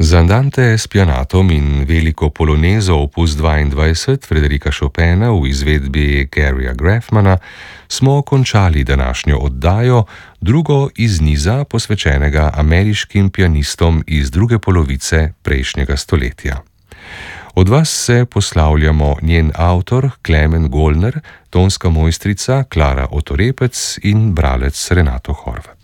Z Andante Spianatom in veliko polonezo opus 22 Frederika Chopina v izvedbi Garyja Graffmana smo končali današnjo oddajo, drugo iz niza posvečenega ameriškim pianistom iz druge polovice prejšnjega stoletja. Od vas se poslavljamo njen avtor Klemen Golner, tonska mojstrica Klara Otorepec in bralec Renato Horvat.